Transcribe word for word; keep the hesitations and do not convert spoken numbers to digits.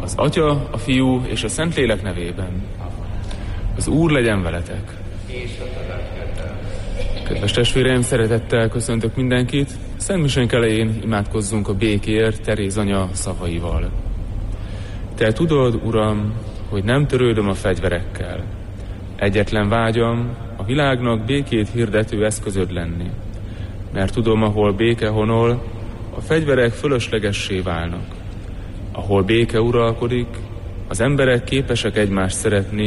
Az Atya, a Fiú és a Szentlélek nevében. Az Úr legyen veletek. Kedves testvéreim, szeretettel köszöntök mindenkit. Szent misénk elején imádkozzunk a békéért Teréz anya szavaival. Te tudod, Uram, hogy nem törődöm a fegyverekkel. Egyetlen vágyam a világnak békét hirdető eszközöd lenni. Mert tudom, ahol béke honol, a fegyverek fölöslegessé válnak. Ahol béke uralkodik, az emberek képesek egymást szeretni,